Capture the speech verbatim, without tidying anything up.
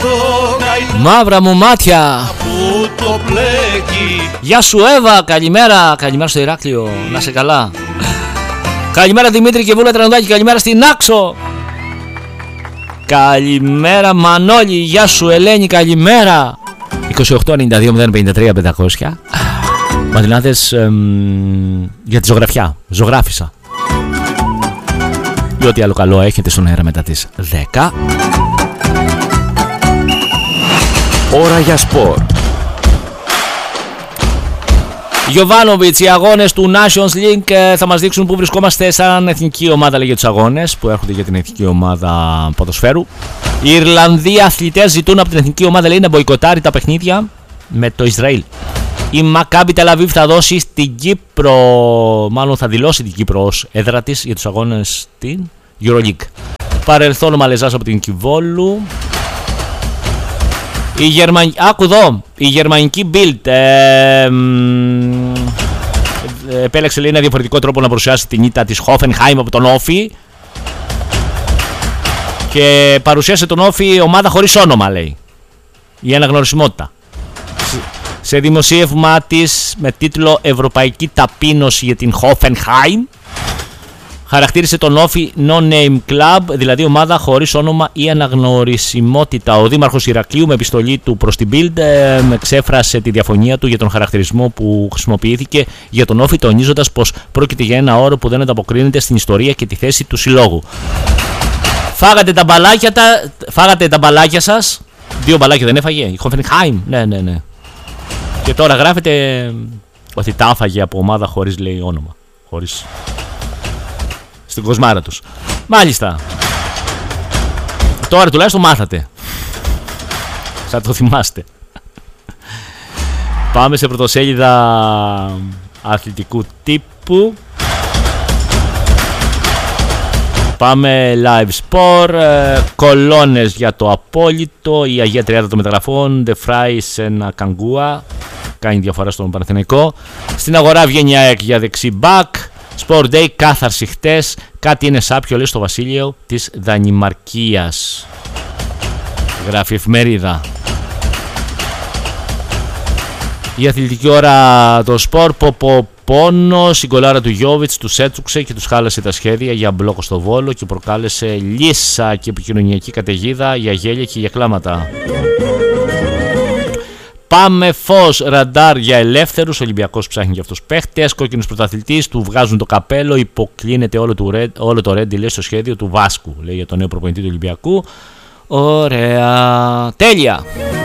Μαύρα μου μάτια. Γεια σου Εύα, καλημέρα. Καλημέρα στο Ηράκλειο, να σε καλά. Καλημέρα Δημήτρη και Βούλα Τρανουδάκη, καλημέρα στην Άξο. Καλημέρα Μανώλη, γεια σου Ελένη, καλημέρα. είκοσι οκτώ ενενήντα δύο μηδέν πενήντα τρία πεντακόσια. Μαντιλάδες εμ, για τη ζωγραφιά, ζωγράφισα. Ή ό,τι άλλο καλό έχετε στον αέρα μετά τις δέκα. Ώρα για σπορ. Γιοβάνοβιτς, οι αγώνες του Nations League θα μας δείξουν που βρισκόμαστε σαν εθνική ομάδα, λέγε τους αγώνες που έρχονται για την εθνική ομάδα ποδοσφαίρου. Οι Ιρλανδοί αθλητές ζητούν από την εθνική ομάδα, λέει, να μποϊκοτάρει τα παιχνίδια με το Ισραήλ. Η Μακάμπι Τελαβίβ θα δώσει στην Κύπρο, μάλλον θα δηλώσει την Κύπρο ως έδρα της για τους αγώνες στην EuroLeague. Παρελθόν ο Μαλεζάς από την Κιβόλου. Η Γερμαν... Άκου εδώ, η γερμανική Bild ε, επέλεξε, λέει, ένα διαφορετικό τρόπο να παρουσιάσει την ήττα της Hoffenheim από τον Όφι και παρουσίασε τον Όφι ομάδα χωρίς όνομα, λέει, η αναγνωρισιμότητα. Σε δημοσίευμα της με τίτλο «Ευρωπαϊκή ταπείνωση για την Hoffenheim» χαρακτήρισε τον Όφι No-Name Club, δηλαδή ομάδα χωρίς όνομα ή αναγνωρισιμότητα. Ο δήμαρχος Ηρακλείου με επιστολή του προς την Bild ε, εξέφρασε τη διαφωνία του για τον χαρακτηρισμό που χρησιμοποιήθηκε για τον Όφι, τονίζοντας πως πρόκειται για ένα όρο που δεν ανταποκρίνεται στην ιστορία και τη θέση του συλλόγου. Φάγατε τα μπαλάκια, τα... Φάγατε τα μπαλάκια σας. Δύο μπαλάκια δεν έφαγε η Hoffenheim. Ναι, ναι, ναι. Και τώρα γράφεται ότι τα άφαγε από ομάδα χωρίς, λέει, όνομα. Χωρίς... στην κοσμάρα τους. Μάλιστα. Τώρα τουλάχιστον μάθατε. Θα το θυμάστε. Πάμε σε πρωτοσέλιδα αθλητικού τύπου. Πάμε live sport. Κολόνες για το απόλυτο. Η Αγία Τριάδα των Μεταγραφών. De Vrij σε ένα Καγκούα. Κάνει διαφορά στον Παναθηναϊκό. Στην αγορά βγαίνει η ΑΕΚ για δεξί μπακ. Sport Day, κάθαρση χτες. Κάτι είναι σάπιο, λέει, στο βασίλειο της Δανημαρκίας. Γράφει εφημερίδα. Η αθλητική ώρα, το σπορ. Ποπο πόνος. Η γκολάρα του Γιώβιτς τους έτσουξε και τους χάλασε τα σχέδια για μπλόκο στο Βόλο και προκάλεσε λύσα και επικοινωνιακή καταιγίδα για γέλια και για κλάματα. Πάμε φως, ραντάρ για ελεύθερους. Ο Ολυμπιακός ψάχνει για αυτούς παίχτες. Κόκκινος πρωταθλητής, του βγάζουν το καπέλο. Υποκλίνεται όλο, του Red, όλο το Ρέντι, λέει, στο σχέδιο του Βάσκου, λέει, για τον νέο προπονητή του Ολυμπιακού. Ωραία. Τέλεια.